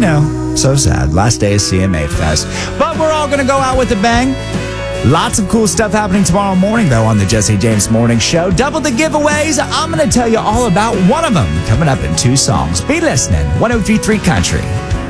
know. So sad. Last day of CMA Fest. But we're all going to go out with a bang. Lots of cool stuff happening tomorrow morning, though, on the Jesse James Morning Show. Double the giveaways. I'm going to tell you all about one of them coming up in 2 songs. Be listening. 103.3 Country.